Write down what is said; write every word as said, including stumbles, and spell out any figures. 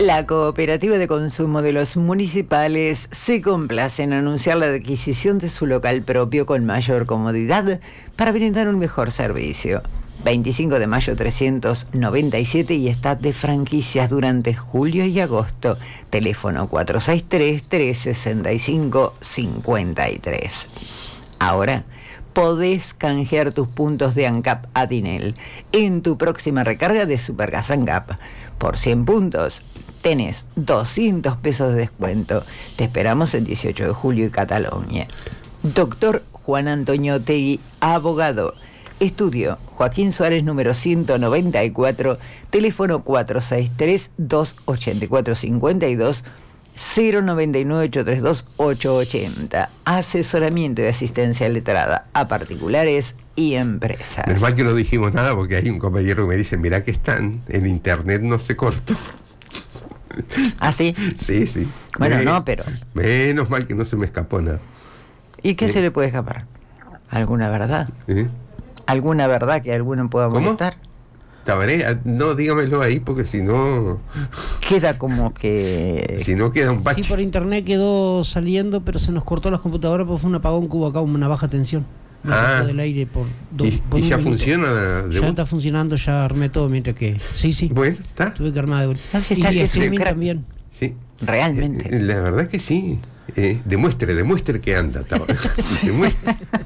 La Cooperativa de Consumo de los Municipales se complace en anunciar la adquisición de su local propio con mayor comodidad para brindar un mejor servicio. veinticinco de mayo trescientos noventa y siete y está de franquicias durante julio y agosto. Teléfono cuatro seis tres, tres seis cinco, cinco tres. Ahora podés canjear tus puntos de ANCAP Adinel en tu próxima recarga de Supergas ANCAP. Por cien puntos tenés doscientos pesos de descuento. Te esperamos el dieciocho de julio en Cataluña. Doctor Juan Antonio Tegui, abogado. Estudio Joaquín Suárez número ciento noventa y cuatro, teléfono cuatro seis tres, dos ocho cuatro, cinco dos, cero nueve nueve, ocho tres dos, ocho ocho cero. Asesoramiento y asistencia letrada a particulares y empresas. Menos mal que no dijimos nada porque hay un compañero que me dice, mirá que están en internet, no se cortó. ¿Ah, sí? Sí, sí. Bueno, Me, no, pero... Menos mal que no se me escapó nada. ¿Y qué ¿Eh? se le puede escapar? ¿Alguna verdad? ¿Eh? ¿Alguna verdad que alguno pueda ¿Cómo? molestar? Tabaré, no, dígamelo ahí porque si no... Queda como que... Si no queda un bache. Sí, por internet quedó saliendo, pero se nos cortó las computadoras porque fue un apagón que hubo acá, una baja tensión. Me Ah. cortó del aire por dos ¿Y, por y un ya minuto. funciona? De Ya vos? está funcionando, ya armé todo mientras que... Sí, sí. Bueno, ¿está? Tuve que armar de vuelta. No, si Y está el que es un streaming crack. también. Sí. Realmente. Eh, La verdad que sí. Eh, demuestre, demuestre que anda. Tabaré. Demuestre.